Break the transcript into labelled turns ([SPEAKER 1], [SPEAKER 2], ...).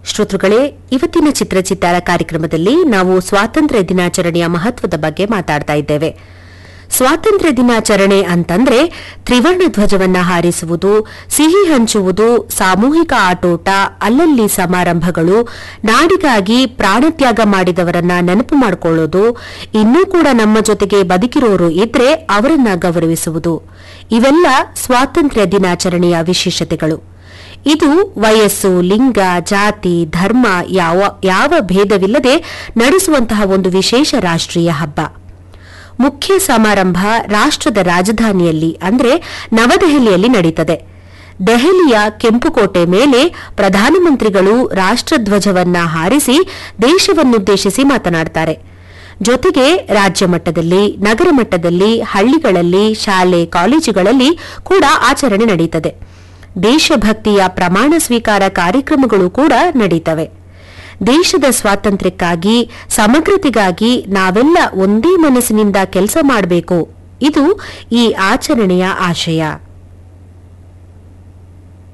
[SPEAKER 1] ಶ್ರೋತೃಗಳೇ, ಇವತ್ತಿನ ಚಿತ್ರಚಿತ್ತಾರ ಕಾರ್ಯಕ್ರಮದಲ್ಲಿ ನಾವು ಸ್ವಾತಂತ್ರ್ಯ ದಿನಾಚರಣೆಯ ಮಹತ್ವದ ಬಗ್ಗೆ ಮಾತಾಡ್ತಾ ಇದ್ದೇವೆ. ಸ್ವಾತಂತ್ರ್ಯ ದಿನಾಚರಣೆ ಅಂತಂದ್ರೆ ತ್ರಿವರ್ಣ ಧ್ವಜವನ್ನ ಹಾರಿಸುವುದು, ಸಿಹಿ ಹಂಚುವುದು, ಸಾಮೂಹಿಕ ಆಟೋಟ, ಅಲ್ಲಲ್ಲಿ ಸಮಾರಂಭಗಳು, ನಾಡಿಗಾಗಿ ಪ್ರಾಣತ್ಯಾಗ ಮಾಡಿದವರನ್ನ ನೆನಪು ಮಾಡಿಕೊಳ್ಳೋದು, ಇನ್ನೂ ಕೂಡ ನಮ್ಮ ಜೊತೆಗೆ ಬದುಕಿರೋರು ಇದ್ರೆ ಅವರನ್ನ ಗೌರವಿಸುವುದು. ಇವೆಲ್ಲ ಸ್ವಾತಂತ್ರ್ಯ ದಿನಾಚರಣೆಯ ವಿಶೇಷತೆಗಳು. ಇದು ವಯಸ್ಸು, ಲಿಂಗ, ಜಾತಿ, ಧರ್ಮ ಯಾವ ಭೇದವಿಲ್ಲದೆ ನಡೆಸುವಂತಹ ಒಂದು ವಿಶೇಷ ರಾಷ್ಟ್ರೀಯ ಹಬ್ಬ. ಮುಖ್ಯ ಸಮಾರಂಭ ರಾಷ್ಟ್ರದ ರಾಜಧಾನಿಯಲ್ಲಿ ಅಂದ್ರೆ ನವದೆಹಲಿಯಲ್ಲಿ ನಡೀತದೆ. ದೆಹಲಿಯ ಕೆಂಪುಕೋಟೆ ಮೇಲೆ ಪ್ರಧಾನಮಂತ್ರಿಗಳು ರಾಷ್ಟ್ರಧ್ವಜವನ್ನ ಹಾರಿಸಿ ದೇಶವನ್ನುದ್ದೇಶಿಸಿ ಮಾತನಾಡುತ್ತಾರೆ. ಜೊತೆಗೆ ರಾಜ್ಯ ಮಟ್ಟದಲ್ಲಿ, ನಗರ ಮಟ್ಟದಲ್ಲಿ, ಹಳ್ಳಿಗಳಲ್ಲಿ, ಶಾಲೆ ಕಾಲೇಜುಗಳಲ್ಲಿ ಕೂಡ ಆಚರಣೆ ನಡೆಯುತ್ತದೆ. ದೇಶಭಕ್ತಿಯ ಪ್ರಮಾಣ ಸ್ವೀಕಾರ ಕಾರ್ಯಕ್ರಮಗಳು ಕೂಡ ನಡೀತವೆ. ದೇಶದ ಸ್ವಾತಂತ್ರ್ಯಕ್ಕಾಗಿ, ಸಮಗ್ರತೆಗಾಗಿ ನಾವೆಲ್ಲ ಒಂದೇ ಮನಸ್ಸಿನಿಂದ ಕೆಲಸ ಮಾಡಬೇಕು. ಇದು ಈ ಆಚರಣೆಯ ಆಶಯ.